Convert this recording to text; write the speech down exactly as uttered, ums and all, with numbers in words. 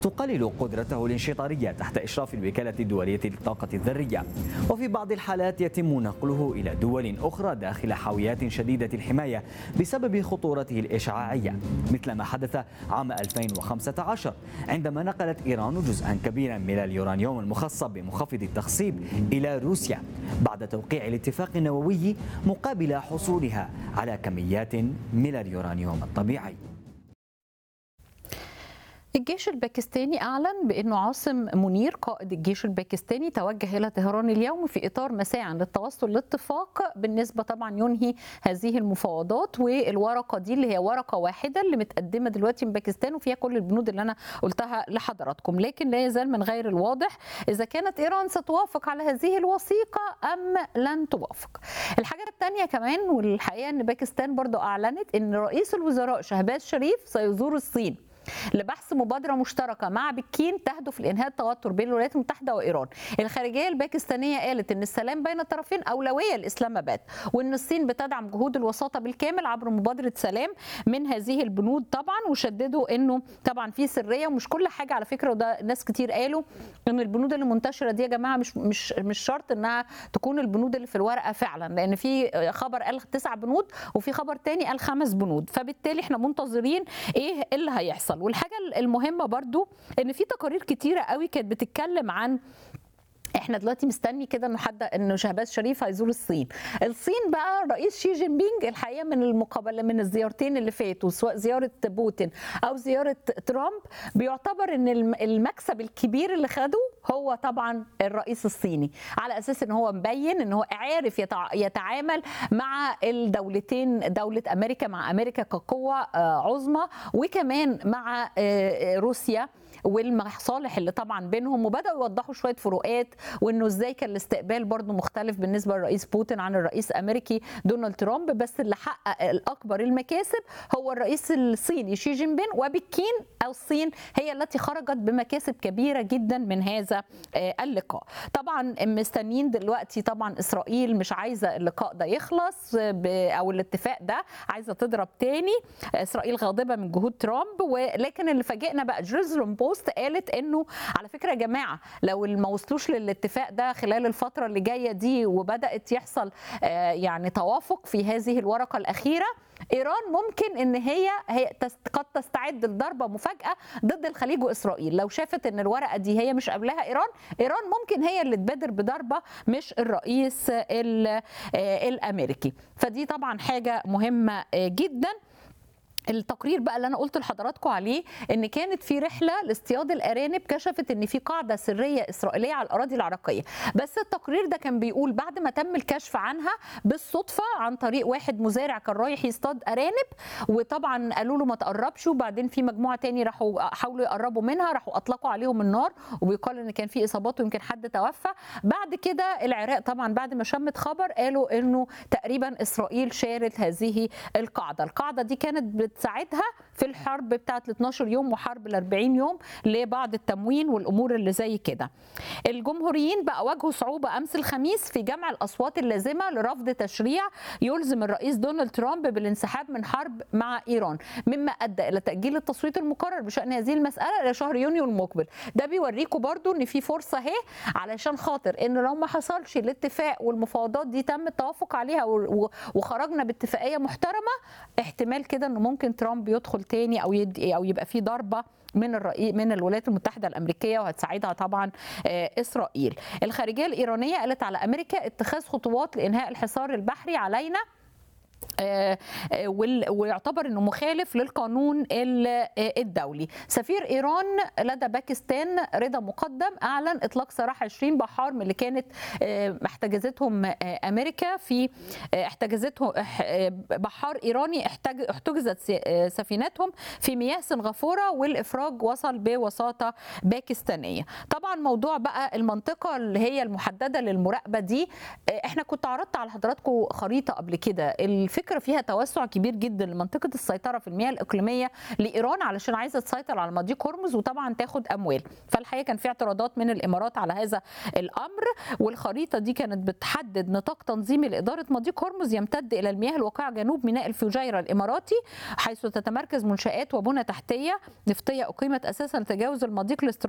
تقلل قدرته الانشطارية تحت إشراف الوكالة الدولية للطاقة الذرية، وفي بعض الحالات يتم نقله إلى دول أخرى داخل حاويات شديدة الحماية بسبب خطورته الإشعاعية، مثل ما حدث عام ألفين وخمسة عشر عندما نقلت إيران جزءا كبيرا من اليورانيوم المخصب بمخفض التخصيب إلى روسيا بعد توقيع الاتفاق النووي مقابل حصولها على كميات من اليورانيوم الطبيعي. الجيش الباكستاني أعلن بأنه عاصم منير قائد الجيش الباكستاني توجه إلى طهران اليوم في إطار مساعٍ للتوصل لاتفاق بالنسبة طبعا ينهي هذه المفاوضات. والورقة دي اللي هي ورقة واحدة اللي متقدمة دلوقتي من باكستان وفيها كل البنود اللي أنا قلتها لحضراتكم، لكن لا يزال من غير الواضح إذا كانت إيران ستوافق على هذه الوثيقة أم لن توافق. الحاجة الثانية كمان، والحقيقة أن باكستان برضو أعلنت أن رئيس الوزراء شهباز شريف سيزور الصين لبحث مبادرة مشتركة مع بكين تهدف لإنهاء التوتر بين الولايات المتحدة وإيران. الخارجية الباكستانية قالت إن السلام بين الطرفين أولوية لإسلام آباد، وإن الصين بتدعم جهود الوساطة بالكامل عبر مبادرة سلام من هذه البنود طبعا. وشددوا إنه طبعا في سرية ومش كل حاجة على فكرة، وده ناس كتير قالوا إن البنود اللي منتشرة دي يا جماعة مش مش مش شرط إنها تكون البنود اللي في الورقة فعلا، لأن في خبر قال تسع بنود وفي خبر تاني قال خمس بنود، فبالتالي إحنا منتظرين إيه اللي هيحصل. والحاجه المهمه برضو ان في تقارير كتيره قوي كانت بتتكلم عن احنا دلوقتي مستني كده انه حد انه شهباز شريف هيزور الصين. الصين بقى رئيس شي جين بينج الحقيقه من المقابله من الزيارتين اللي فاتوا سواء زياره بوتين او زياره ترامب بيعتبر ان المكسب الكبير اللي خده هو طبعا الرئيس الصيني، على اساس ان هو مبين ان هو عارف يتعامل مع الدولتين، دوله امريكا مع امريكا كقوه عظمى وكمان مع روسيا والمصالح اللي طبعا بينهم، وبداوا يوضحوا شويه فروقات وانه ازاي كان الاستقبال برضو مختلف بالنسبه للرئيس بوتين عن الرئيس الامريكي دونالد ترامب، بس اللي حقق الاكبر المكاسب هو الرئيس الصيني شي جين بين، وبكين او الصين هي التي خرجت بمكاسب كبيره جدا من هذا اللقاء. طبعا مستنيين دلوقتي، طبعا اسرائيل مش عايزه اللقاء ده يخلص او الاتفاق ده، عايزه تضرب تاني. اسرائيل غاضبه من جهود ترامب، ولكن اللي فاجئنا بقى جيروزاليم بوست قالت انه على فكره يا جماعه لو ما وصلوش للاتفاق ده خلال الفتره اللي جايه دي وبدات يحصل يعني توافق في هذه الورقه الاخيره، ايران ممكن ان هي هي قد تستعد لضربه مفاجاه ضد الخليج واسرائيل. لو شافت ان الورقه دي هي مش قبلها ايران، ايران ممكن هي اللي تبادر بضربه مش الرئيس الامريكي. فدي طبعا حاجه مهمه جدا. التقرير بقى اللي انا قلت لحضراتكم عليه ان كانت في رحله لاصطياد الارانب كشفت ان في قاعده سريه اسرائيليه على الاراضي العراقيه، بس التقرير ده كان بيقول بعد ما تم الكشف عنها بالصدفه عن طريق واحد مزارع كان رايح يصطاد ارانب، وطبعا قالوا له ما تقربش، وبعدين في مجموعه تاني راحوا حاولوا يقربوا منها، راحوا اطلقوا عليهم النار، وبيقال ان كان في اصابات ويمكن حد توفى. بعد كده العراق طبعا بعد ما شمت خبر قالوا انه تقريبا اسرائيل شارت هذه القاعده. القاعده دي كانت تساعدها في الحرب بتاعت ال اثناشر يوم وحرب ال أربعين يوم لبعض التموين والامور اللي زي كده. الجمهوريين بقى واجهوا صعوبه امس الخميس في جمع الاصوات اللازمه لرفض تشريع يلزم الرئيس دونالد ترامب بالانسحاب من حرب مع ايران، مما ادى الى تاجيل التصويت المقرر بشان هذه المساله الى شهر يونيو المقبل. ده بيوريكم برضو ان في فرصه اهي علشان خاطر ان لو ما حصلش الاتفاق والمفاوضات دي تم التوافق عليها وخرجنا باتفاقيه محترمه، احتمال كده انه ممكن ترامب يدخل تاني او يدي او يبقى في ضربه من الرئيس من الولايات المتحده الامريكيه، وهتساعدها طبعا اسرائيل. الخارجيه الايرانيه قالت على امريكا اتخاذ خطوات لانهاء الحصار البحري علينا، ويعتبر انه مخالف للقانون الدولي. سفير ايران لدى باكستان رضا مقدم اعلن اطلاق سراح عشرين بحار من اللي كانت احتجزتهم امريكا في احتجزتهم بحار ايراني احتجزت سفينتهم في مياه سنغافوره، والافراج وصل بوساطه باكستانيه. طبعا موضوع بقى المنطقه اللي هي المحدده للمراقبه دي، احنا كنت عرضت على حضراتكم خريطه قبل كده. الفكره فكره فيها توسع كبير جدا لمنطقه السيطره في المياه الاقليميه لايران علشان عايزه تسيطر على مضيق هرمز وطبعا تاخد اموال. فالحقيقه كان في اعتراضات من الامارات على هذا الامر، والخريطه دي كانت بتحدد نطاق تنظيمي لاداره مضيق هرمز يمتد الى المياه الواقعه جنوب ميناء الفجيره الاماراتي، حيث تتمركز منشات وبنى تحتيه نفطيه اقيمت اساسا لتجاوز المضيق الاستراتيجي